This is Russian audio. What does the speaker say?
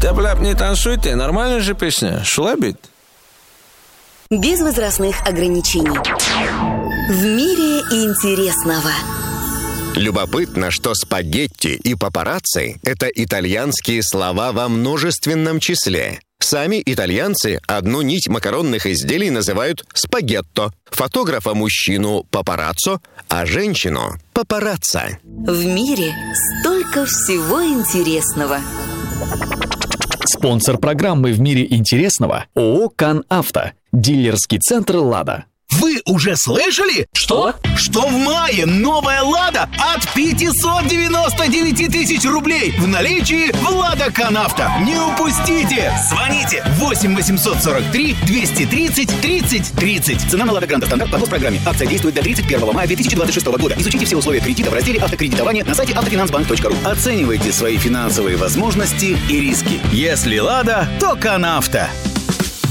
Тяп-ляп, не танцуйте, нормальная же песня, шулабит. Без возрастных ограничений. В мире интересного. Любопытно, что спагетти и папарацци – это итальянские слова во множественном числе. Сами итальянцы одну нить макаронных изделий называют спагетто, фотографа-мужчину – папараццо, а женщину – папарацца. В мире столько всего интересного. Спонсор программы «В мире интересного» – ООО «Кан Авто», дилерский центр «Лада». Вы уже слышали? Что? Что в мае новая «Лада» от 599 тысяч рублей в наличии в «Лада Канавто». Не упустите! Звоните 8 843 230 30 30. Цена на «Лада Гранта Стандарт» по госпрограмме. Акция действует до 31 мая 2026 года. Изучите все условия кредита в разделе «Автокредитование» на сайте автофинансбанк.ру. Оценивайте свои финансовые возможности и риски. Если «Лада», то «Канавто».